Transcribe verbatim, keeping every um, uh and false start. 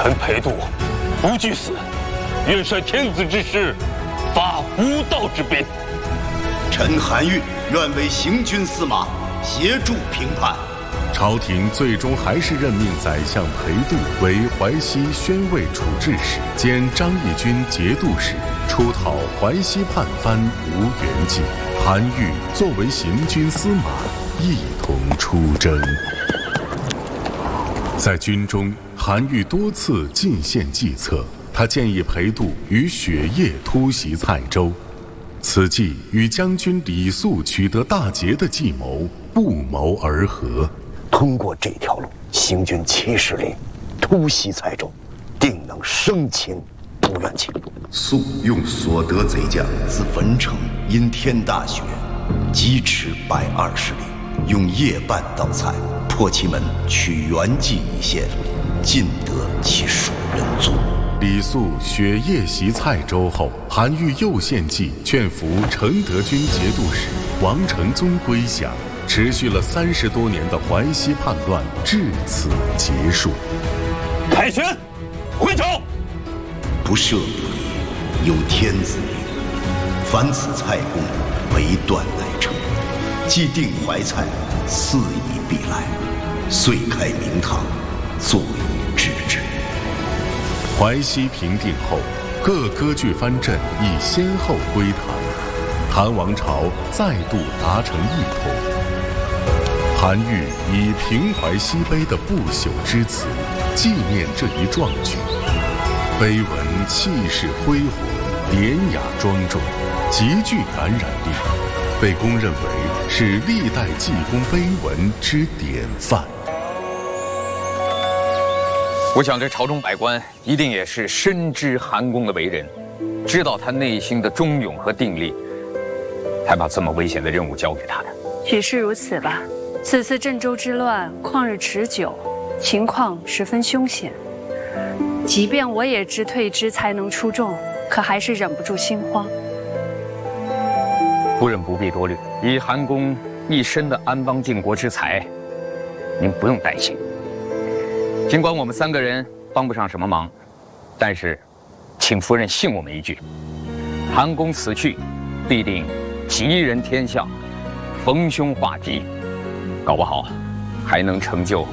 臣裴度不惧死，愿率天子之师，发无道之兵。 臣韩愈愿为行军司马，协助平叛。 朝廷最终还是任命宰相裴度为淮西宣慰处置使兼张义军节度使，出讨淮西叛藩吴元济。韩愈作为行军司马，一同出征。在军中，韩愈多次进献计策，他建议裴度于雪夜突袭蔡州，此计与将军李肃取得大捷的计谋不谋而合。 通过这条路，行军七十里，突袭蔡州，定能生擒吴元济。 肃用所得贼将自文城因天大雪，疾驰百二十里，用夜半到蔡，破其门，取元济一线，尽得其属人族。 李肃雪夜袭蔡州后，韩愈又献计劝服承德军节度使王承宗归降，持续了三十多年的淮西叛乱至此结束。 凯旋，回朝。 不赦不离，有天子令，凡此蔡公为断乃成。既定淮蔡，四夷必来，遂开明堂，坐以制之。 淮西平定后，各割据藩镇已先后归唐，唐王朝再度达成一统。韩愈以平淮西碑的不朽之词纪念这一壮举，碑文气势恢宏，典雅庄重，极具感染力，被公认为是历代济公碑文之典范。 我想这朝中百官一定也是深知韩公的为人，知道他内心的忠勇和定力，才把这么危险的任务交给他的。 许是如此吧。此次郑州之乱旷日持久，情况十分凶险。即便我也知退之才能出众，可还是忍不住心慌。 夫人不必多虑，以韩公一身的安邦定国之才，您不用担心。尽管我们三个人帮不上什么忙，但是，请夫人信我们一句：韩公此去，必定吉人天相，逢凶化吉，搞不好还能成就